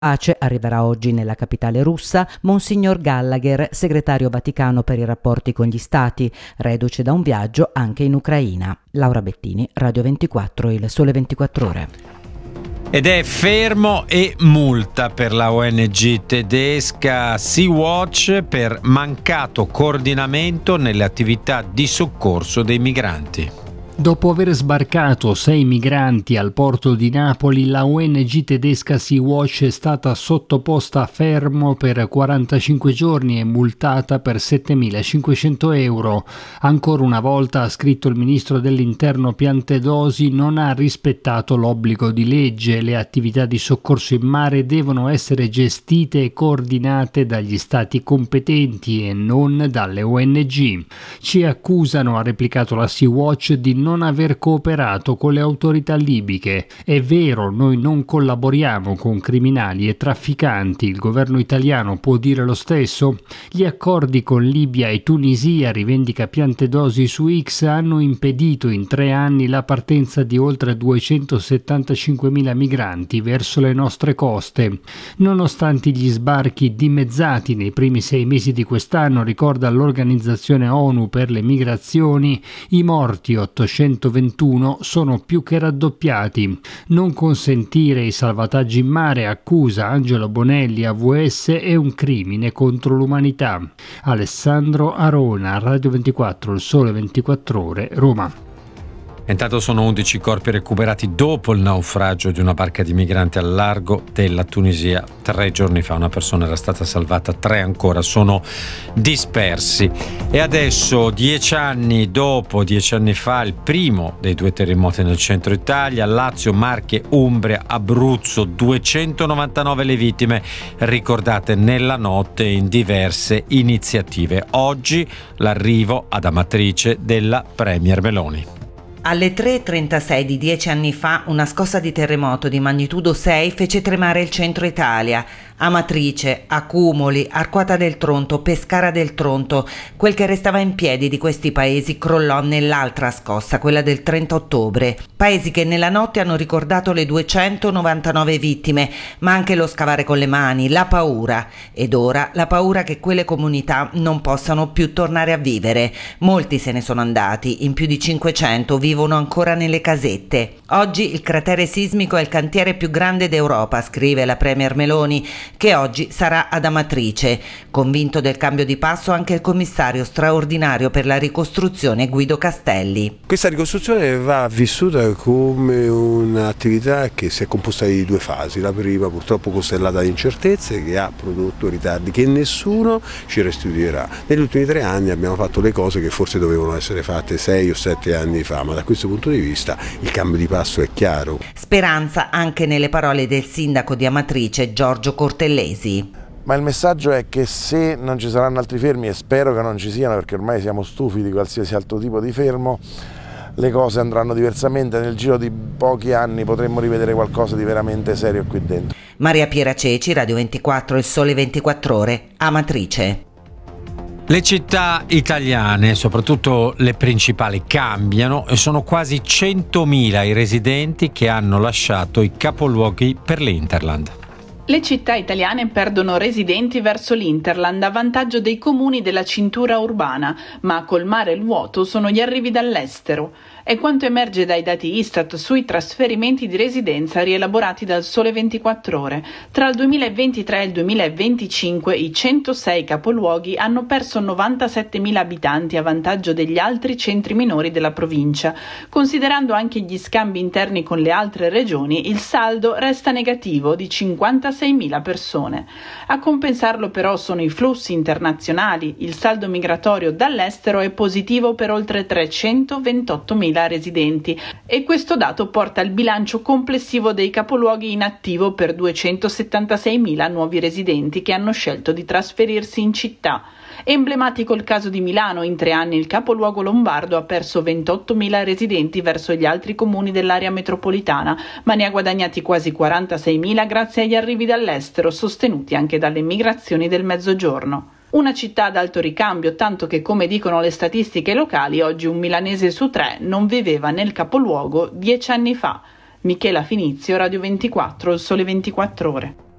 Pace arriverà oggi nella capitale russa Monsignor Gallagher, segretario vaticano per i rapporti con gli stati, reduce da un viaggio anche in Ucraina. Laura Bettini, Radio 24, Il Sole 24 Ore. Ed è fermo e multa per la ONG tedesca Sea-Watch per mancato coordinamento nelle attività di soccorso dei migranti. Dopo aver sbarcato 6 migranti al porto di Napoli, la ONG tedesca Sea-Watch è stata sottoposta a fermo per 45 giorni e multata per 7.500 euro. Ancora una volta, ha scritto il ministro dell'Interno Piantedosi, non ha rispettato l'obbligo di legge. Le attività di soccorso in mare devono essere gestite e coordinate dagli stati competenti e non dalle ONG. Ci accusano, ha replicato la Sea-Watch, di non aver cooperato con le autorità libiche. È vero, noi non collaboriamo con criminali e trafficanti, il governo italiano può dire lo stesso? Gli accordi con Libia e Tunisia, rivendica Piantedosi su X, hanno impedito in 3 anni la partenza di oltre 275.000 migranti verso le nostre coste. Nonostante gli sbarchi dimezzati nei primi 6 mesi di quest'anno, ricorda l'Organizzazione ONU per le migrazioni, i morti 821 sono più che raddoppiati. Non consentire i salvataggi in mare, accusa Angelo Bonelli, AVS, è un crimine contro l'umanità. Alessandro Arona, Radio 24, Il Sole 24 Ore, Roma. Intanto sono 11 corpi recuperati dopo il naufragio di una barca di migranti al largo della Tunisia 3 giorni fa. Una persona era stata salvata, 3 ancora sono dispersi. E adesso, 10 anni dopo, 10 anni fa, il primo dei 2 terremoti nel centro Italia, Lazio, Marche, Umbria, Abruzzo, 299 le vittime ricordate nella notte in diverse iniziative. Oggi l'arrivo ad Amatrice della Premier Meloni. Alle 3:36 di 10 anni fa una scossa di terremoto di magnitudo 6 fece tremare il centro Italia. Amatrice, Accumoli, Arquata del Tronto, Pescara del Tronto, quel che restava in piedi di questi paesi crollò nell'altra scossa, quella del 30 ottobre. Paesi che nella notte hanno ricordato le 299 vittime, ma anche lo scavare con le mani, la paura. Ed ora la paura che quelle comunità non possano più tornare a vivere. Molti se ne sono andati, in più di 500 vivono ancora nelle casette. Oggi il cratere sismico è il cantiere più grande d'Europa, scrive la Premier Meloni, che oggi sarà ad Amatrice. Convinto del cambio di passo anche il commissario straordinario per la ricostruzione Guido Castelli. Questa ricostruzione va vissuta come un'attività che si è composta di 2 fasi. La prima purtroppo costellata da incertezze, che ha prodotto ritardi che nessuno ci restituirà. Negli ultimi 3 anni abbiamo fatto le cose che forse dovevano essere fatte 6 o 7 anni fa, ma da questo punto di vista il cambio di passo è chiaro. Speranza anche nelle parole del sindaco di Amatrice, Giorgio Cortellesi. Ma il messaggio è che se non ci saranno altri fermi, e spero che non ci siano perché ormai siamo stufi di qualsiasi altro tipo di fermo, le cose andranno diversamente. Nel giro di pochi anni potremmo rivedere qualcosa di veramente serio qui dentro. Maria Piera Ceci, Radio 24, Il Sole 24 Ore, Amatrice. Le città italiane, soprattutto le principali, cambiano e sono quasi 100.000 i residenti che hanno lasciato i capoluoghi per l'Interland. Le città italiane perdono residenti verso l'Interland a vantaggio dei comuni della cintura urbana, ma a colmare il vuoto sono gli arrivi dall'estero. È quanto emerge dai dati Istat sui trasferimenti di residenza rielaborati dal Sole 24 Ore. Tra il 2023 e il 2025 i 106 capoluoghi hanno perso 97.000 abitanti a vantaggio degli altri centri minori della provincia. Considerando anche gli scambi interni con le altre regioni, il saldo resta negativo di 56.000 persone. A compensarlo però sono i flussi internazionali. Il saldo migratorio dall'estero è positivo per oltre 328.000 residenti e questo dato porta il bilancio complessivo dei capoluoghi in attivo per 276.000 nuovi residenti che hanno scelto di trasferirsi in città. Emblematico il caso di Milano: in 3 anni il capoluogo lombardo ha perso 28.000 residenti verso gli altri comuni dell'area metropolitana, ma ne ha guadagnati quasi 46.000 grazie agli arrivi dall'estero, sostenuti anche dalle migrazioni del Mezzogiorno. Una città ad alto ricambio, tanto che, come dicono le statistiche locali, oggi un milanese su 3 non viveva nel capoluogo 10 anni fa. Michela Finizio, Radio 24, Il Sole 24 Ore.